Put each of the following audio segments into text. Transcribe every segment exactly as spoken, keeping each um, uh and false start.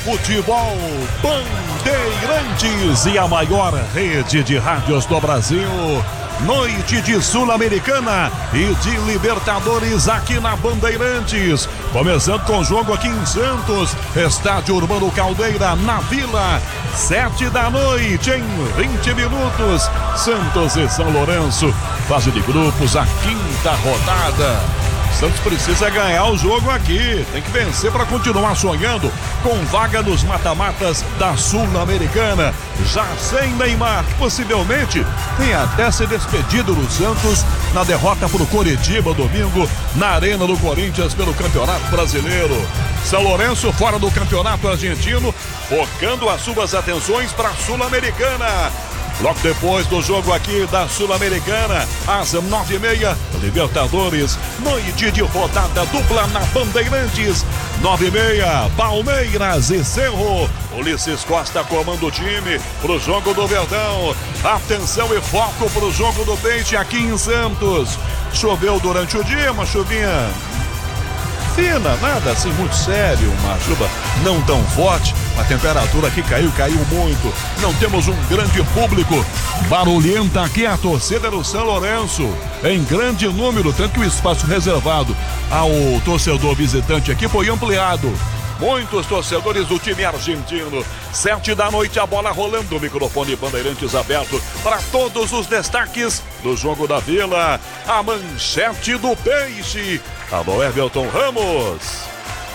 futebol Bandeirantes e a maior rede de rádios do Brasil. Noite de Sul-Americana e de Libertadores aqui na Bandeirantes. Começando com o jogo aqui em Santos, Estádio Urbano Caldeira, na Vila. Sete da noite, em vinte minutos. Santos e São Lourenço, fase de grupos, a quinta rodada. Santos precisa ganhar o jogo aqui, tem que vencer para continuar sonhando com vaga nos mata-matas da Sul-Americana. Já sem Neymar, possivelmente tenha até se despedido do Santos na derrota para o Coritiba domingo na Arena do Corinthians pelo Campeonato Brasileiro. São Lourenço fora do Campeonato Argentino, focando as suas atenções para a Sul-Americana. Logo depois do jogo aqui da Sul-Americana, às nove e meia, Libertadores, noite de rodada dupla na Bandeirantes. Nove e meia, Palmeiras e Cerro. Ulisses Costa comanda o time pro jogo do Verdão. Atenção e foco pro jogo do Peixe aqui em Santos. Choveu durante o dia, uma chuvinha fina, nada assim muito sério, uma chuva não tão forte. A temperatura aqui caiu, caiu muito. Não temos um grande público. Barulhenta aqui a torcida do São Lourenço, em grande número, tanto que o espaço reservado ao torcedor visitante aqui foi ampliado. Muitos torcedores do time argentino. Sete da noite, a bola rolando, o microfone Bandeirantes aberto para todos os destaques do jogo da Vila. A manchete do Peixe. Alô, Everton Ramos.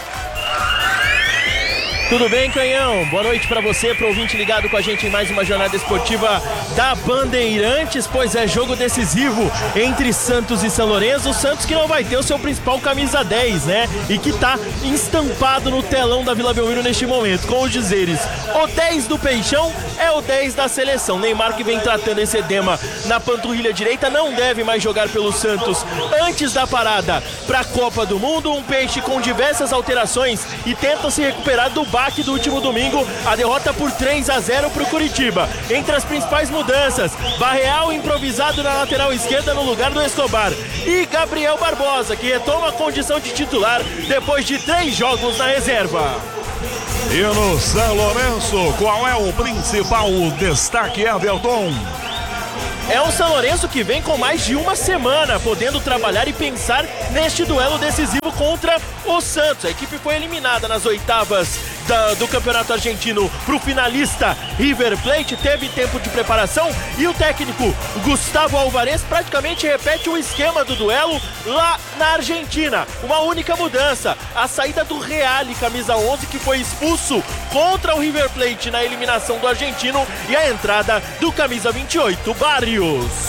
Tudo bem, Canhão? Boa noite para você, pro ouvinte ligado com a gente em mais uma jornada esportiva da Bandeirantes, pois é jogo decisivo entre Santos e São Lourenço. O Santos que não vai ter o seu principal camisa dez, né? E que tá estampado no telão da Vila Belmiro neste momento, com os dizeres: o dez do Peixão é o dez da seleção. Neymar, que vem tratando esse edema na panturrilha direita, não deve mais jogar pelo Santos antes da parada para a Copa do Mundo. Um Peixe com diversas alterações e tenta se recuperar do baque do último domingo, a derrota por três a zero para o Coritiba. Entre as principais mudanças, Barreal improvisado na lateral esquerda no lugar do Escobar, e Gabriel Barbosa, que retoma a condição de titular depois de três jogos na reserva. E no São Lourenço, qual é o principal destaque, Everton? É um São Lourenço que vem com mais de uma semana podendo trabalhar e pensar neste duelo decisivo contra o Santos. A equipe foi eliminada nas oitavas da, do Campeonato Argentino para o finalista River Plate, teve tempo de preparação e o técnico Gustavo Alvarez praticamente repete o esquema do duelo lá na Argentina. Uma única mudança, a saída do Reale, camisa onze, que foi expulso contra o River Plate na eliminação do argentino, e a entrada do camisa vinte e oito, Barrios.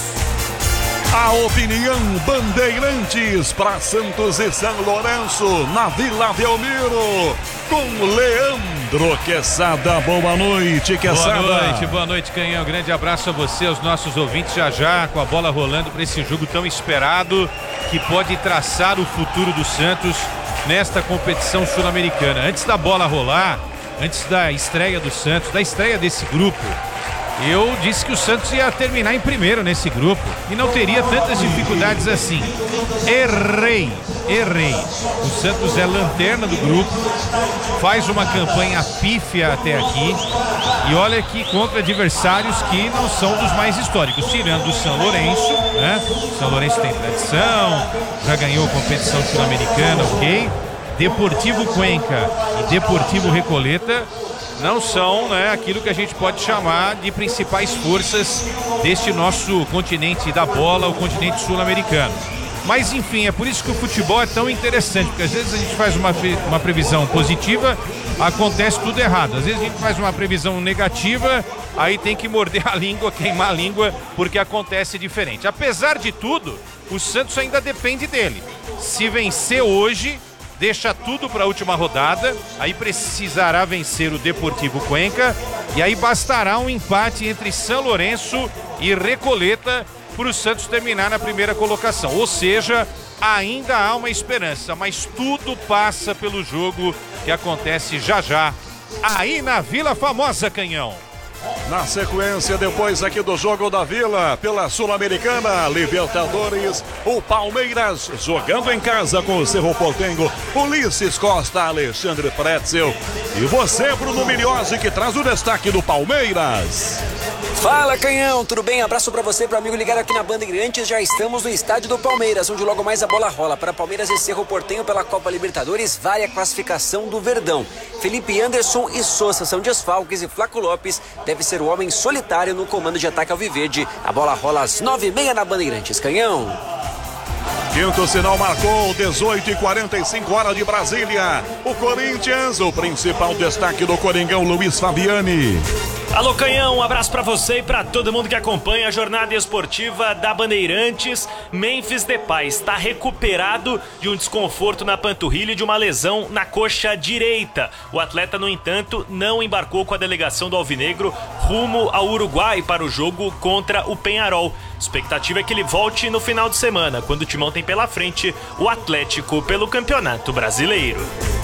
A opinião Bandeirantes para Santos e São Lourenço na Vila Belmiro, com Leandro Quesada. Boa noite, Quesada. Boa noite, boa noite, Canhão. Grande abraço a você, aos nossos ouvintes, já já com a bola rolando para esse jogo tão esperado que pode traçar o futuro do Santos nesta competição sul-americana. Antes da bola rolar, antes da estreia do Santos, da estreia desse grupo, eu disse que o Santos ia terminar em primeiro nesse grupo e não teria tantas dificuldades assim. Errei, errei. O Santos é lanterna do grupo, faz uma campanha pífia até aqui, e olha que contra adversários que não são dos mais históricos, tirando o São Lourenço, né? O São Lourenço tem tradição, já ganhou competição sul-americana, ok? Deportivo Cuenca e Deportivo Recoleta não são, né, aquilo que a gente pode chamar de principais forças deste nosso continente da bola, o continente sul-americano. Mas enfim, é por isso que o futebol é tão interessante, porque às vezes a gente faz uma, uma previsão positiva, acontece tudo errado. Às vezes a gente faz uma previsão negativa, aí tem que morder a língua, queimar a língua, porque acontece diferente. Apesar de tudo, o Santos ainda depende dele. Se vencer hoje, deixa tudo para a última rodada, aí precisará vencer o Deportivo Cuenca, e aí bastará um empate entre São Lourenço e Recoleta para o Santos terminar na primeira colocação. Ou seja, ainda há uma esperança, mas tudo passa pelo jogo que acontece já já aí na Vila Famosa, Canhão. Na sequência, depois aqui do Jogo da Vila, pela Sul-Americana, Libertadores, o Palmeiras jogando em casa com o Cerro Porteño, Ulisses Costa, Alexandre Pretzel. E você, Bruno Miliozzi, que traz o destaque do Palmeiras. Fala, Canhão, tudo bem? Abraço pra você, pro amigo ligado aqui na Bandeirantes. Já estamos no estádio do Palmeiras, onde logo mais a bola rola para Palmeiras e Cerro Porteño pela Copa Libertadores, vale a classificação do Verdão. Felipe Anderson e Sousa são desfalques e Flaco Lopes deve ser o homem solitário no comando de ataque alviverde. A bola rola às nove e meia na Bandeirantes, Canhão. Quinto sinal marcou, dezoito e quarenta e cinco horas de Brasília. O Corinthians, o principal destaque do Coringão, Luiz Fabiani. Alô, Canhão, um abraço pra você e pra todo mundo que acompanha a jornada esportiva da Bandeirantes. Memphis Depay está recuperado de um desconforto na panturrilha e de uma lesão na coxa direita. O atleta, no entanto, não embarcou com a delegação do Alvinegro rumo ao Uruguai para o jogo contra o Peñarol. Expectativa é que ele volte no final de semana, quando o Timão tem pela frente o Atlético pelo Campeonato Brasileiro.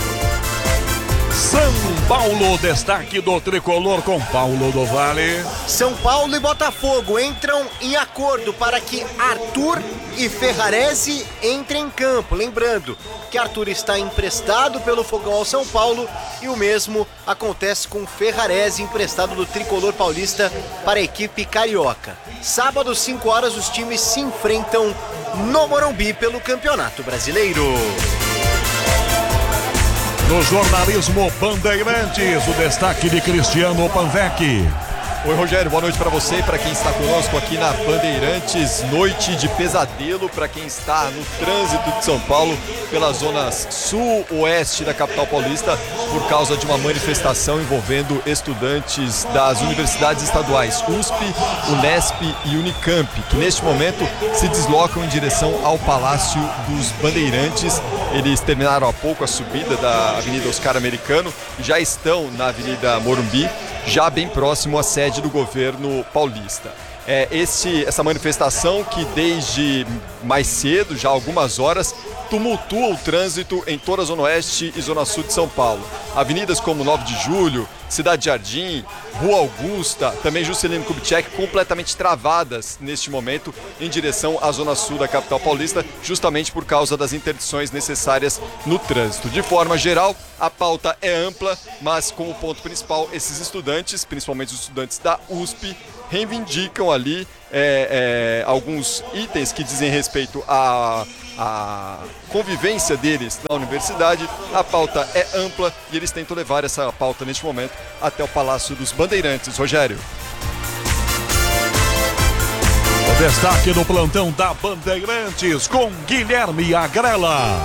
São Paulo, destaque do tricolor com Paulo do Vale. São Paulo e Botafogo entram em acordo para que Arthur e Ferrarese entrem em campo. Lembrando que Arthur está emprestado pelo Fogão ao São Paulo e o mesmo acontece com Ferrarese, emprestado do tricolor paulista para a equipe carioca. Sábado, cinco horas, os times se enfrentam no Morumbi pelo Campeonato Brasileiro. No jornalismo Bandeirantes, o destaque de Cristiano Panvec. Oi, Rogério, boa noite para você e para quem está conosco aqui na Bandeirantes. Noite de pesadelo para quem está no trânsito de São Paulo pelas zonas sul-oeste da capital paulista por causa de uma manifestação envolvendo estudantes das universidades estaduais U S P, Unesp e Unicamp, que neste momento se deslocam em direção ao Palácio dos Bandeirantes. Eles terminaram há pouco a subida da Avenida Oscar Americano e já estão na Avenida Morumbi, já bem próximo à sede do governo paulista. É, esse, essa manifestação que desde mais cedo, já há algumas horas, tumultua o trânsito em toda a Zona Oeste e Zona Sul de São Paulo. Avenidas como nove de julho, Cidade Jardim, Rua Augusta, também Juscelino Kubitschek, completamente travadas neste momento em direção à Zona Sul da capital paulista, justamente por causa das interdições necessárias no trânsito. De forma geral, a pauta é ampla, mas como ponto principal, esses estudantes, principalmente os estudantes da U S P, reivindicam ali é, é, alguns itens que dizem respeito à, à convivência deles na universidade. A pauta é ampla e eles tentam levar essa pauta neste momento até o Palácio dos Bandeirantes. Rogério. O destaque do plantão da Bandeirantes com Guilherme Agrela.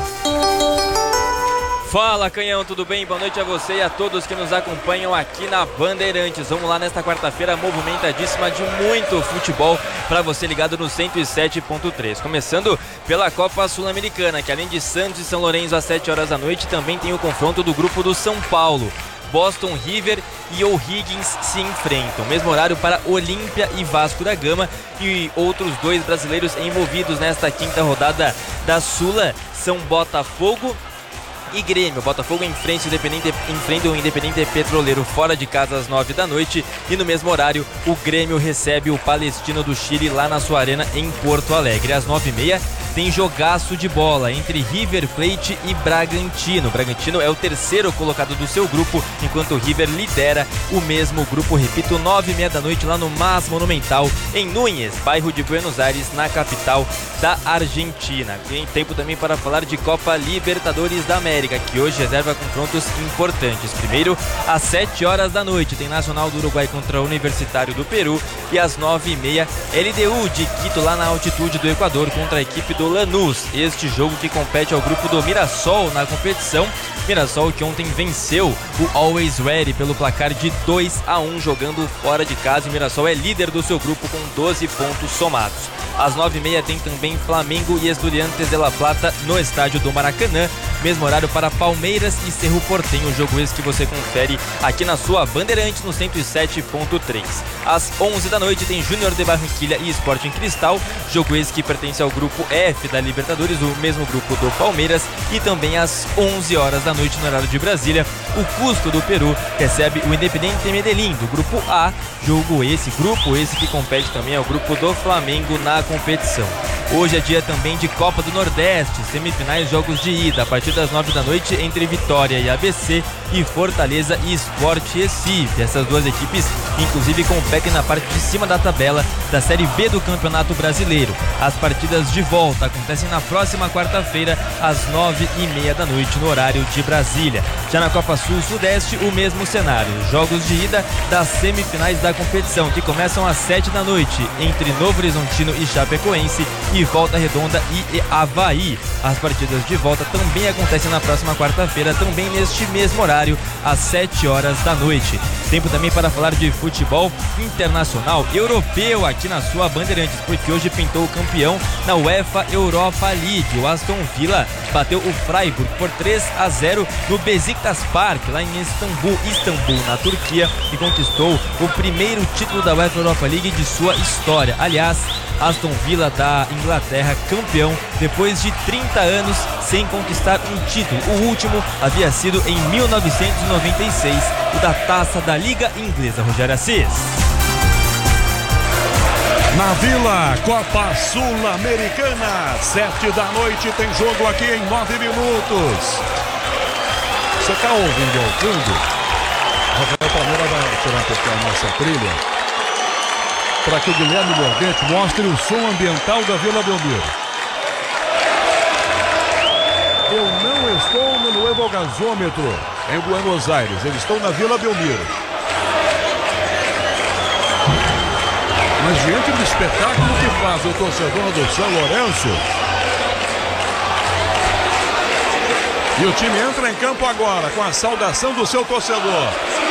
Fala, Canhão, tudo bem? Boa noite a você e a todos que nos acompanham aqui na Bandeirantes. Vamos lá nesta quarta-feira movimentadíssima de muito futebol para você ligado no cento e sete ponto três. Começando pela Copa Sul-Americana, que além de Santos e São Lourenço às sete horas da noite, também tem o confronto do grupo do São Paulo. Boston River e O'Higgins se enfrentam. Mesmo horário para Olímpia e Vasco da Gama e outros dois brasileiros envolvidos nesta quinta rodada da Sula são Botafogo e Grêmio. Botafogo enfrenta o Independente, enfrenta o Independente Petroleiro fora de casa às nove da noite e no mesmo horário o Grêmio recebe o Palestino do Chile lá na sua arena em Porto Alegre. Às nove e meia tem jogaço de bola entre River Plate e Bragantino. O Bragantino é o terceiro colocado do seu grupo, enquanto o River lidera o mesmo grupo. Repito, nove e meia da noite lá no Mas Monumental, em Núñez, bairro de Buenos Aires, na capital da Argentina. Tem tempo também para falar de Copa Libertadores da América, que hoje reserva confrontos importantes. Primeiro, às sete horas da noite, tem Nacional do Uruguai contra o Universitário do Peru e às nove e meia, L D U de Quito, lá na altitude do Equador, contra a equipe do Lanús. Este jogo que compete ao grupo do Mirassol na competição. Mirassol que ontem venceu o Always Ready pelo placar de dois a um, jogando fora de casa. O Mirassol é líder do seu grupo com doze pontos somados. Às nove e meia tem também Flamengo e Estudiantes de La Plata no estádio do Maracanã. mesmo horário para Palmeiras e Cerro Porteño, o jogo esse que você confere aqui na sua Bandeirantes no cento e sete ponto três. Às onze da noite tem Júnior de Barranquilla e Sporting Cristal, jogo esse que pertence ao grupo F da Libertadores, o mesmo grupo do Palmeiras, e também às onze horas da noite no horário de Brasília, o Cusco do Peru recebe o Independiente Medellín do grupo A, jogo esse, grupo esse que compete também ao grupo do Flamengo na competição. Hoje é dia também de Copa do Nordeste, semifinais, jogos de ida, a partir das nove da noite entre Vitória e A B C e Fortaleza e Sport Recife. Essas duas equipes, inclusive, competem na parte de cima da tabela da Série B do Campeonato Brasileiro. As partidas de volta acontecem na próxima quarta-feira, às nove e meia da noite, no horário de Brasília. Já na Copa Sul-Sudeste, o mesmo cenário. Jogos de ida das semifinais da competição, que começam às sete da noite, entre Novo Horizontino e Chapecoense, e Volta Redonda e Avaí. As partidas de volta também acontecem na próxima quarta-feira, também neste mesmo horário, às sete horas da noite. Tempo também para falar de futebol internacional europeu aqui na sua Bandeirantes, porque hoje pintou o campeão na UEFA Europa League. O Aston Villa bateu o Freiburg por três a zero no Besiktas Park, lá em Istambul, Istambul, na Turquia, e conquistou o primeiro título da UEFA Europa League de sua história. Aliás, Aston Villa da Inglaterra, campeão depois de trinta anos sem conquistar um título. O último havia sido em mil novecentos e noventa e seis, o da Taça da Liga Inglesa. Rogério Assis. Na Vila, Copa Sul-Americana, sete da noite, tem jogo aqui em nove minutos. Você está ouvindo ao fundo? Rafael Palmeira vai tirar um pouquinho a nossa trilha para que o Guilherme Mordente mostre o som ambiental da Vila Belmiro. Eu não estou no Nuevo Gasômetro em Buenos Aires, eu estou na Vila Belmiro. Mas diante do espetáculo que faz o torcedor do São Lourenço, e o time entra em campo agora com a saudação do seu torcedor.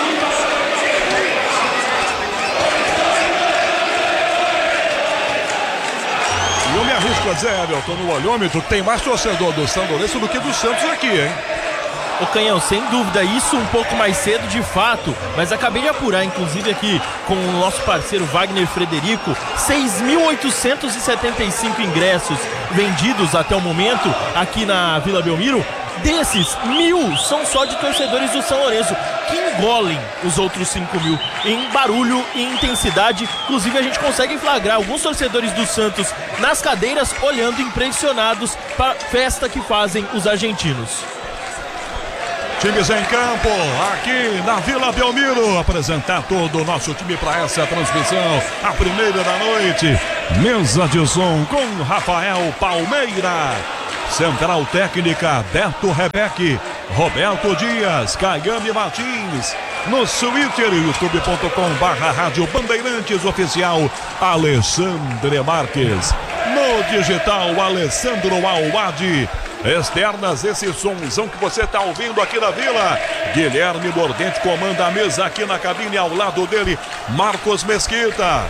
E eu me arrisco a dizer, Everton, no olhômetro, que tem mais torcedor do São Lourenço do que do Santos aqui, hein? Ô Canhão, sem dúvida, isso um pouco mais cedo de fato, mas acabei de apurar, inclusive aqui com o nosso parceiro Wagner Frederico, seis mil oitocentos e setenta e cinco ingressos vendidos até o momento aqui na Vila Belmiro. Desses, mil são só de torcedores do São Lourenço, que engolem os outros cinco mil em barulho e intensidade. Inclusive a gente consegue flagrar alguns torcedores do Santos nas cadeiras, olhando impressionados para a festa que fazem os argentinos. Times em campo, aqui na Vila Belmiro, apresentar todo o nosso time para essa transmissão, a primeira da noite, mesa de som com Rafael Palmeira, central técnica Beto Rebeck, Roberto Dias, Caiame Martins, no Twitter, youtube ponto com barra Rádio Bandeirantes Oficial, Alexandre Marques, no digital, Alessandro Alwadi. Externas, esse somzão que você está ouvindo aqui na Vila. Guilherme Mordente comanda a mesa aqui na cabine, ao lado dele, Marcos Mesquita.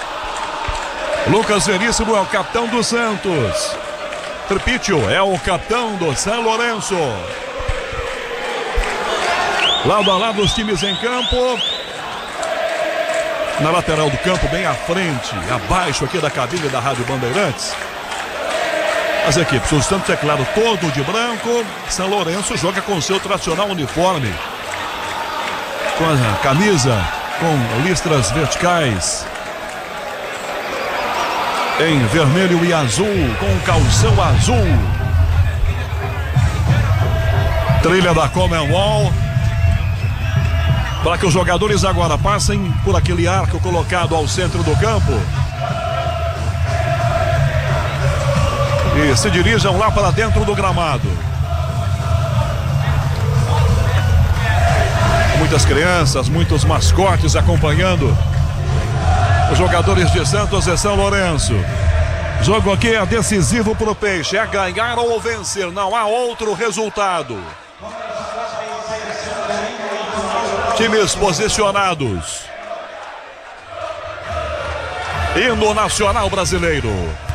Lucas Veríssimo é o capitão do Santos. Tripítio é o capitão do São Lourenço. Lado a lado os times em campo. Na lateral do campo, bem à frente, abaixo aqui da cabine da Rádio Bandeirantes, as equipes, o Santos, é claro, todo de branco. São Lourenço joga com seu tradicional uniforme, com a camisa com listras verticais em vermelho e azul, com calção azul. Trilha da Commonwealth, para que os jogadores agora passem por aquele arco colocado ao centro do campo e se dirijam lá para dentro do gramado. Muitas crianças, muitos mascotes acompanhando os jogadores de Santos e São Lourenço. Jogo aqui é decisivo para o Peixe, é ganhar ou vencer, não há outro resultado. Times posicionados. Hino nacional brasileiro.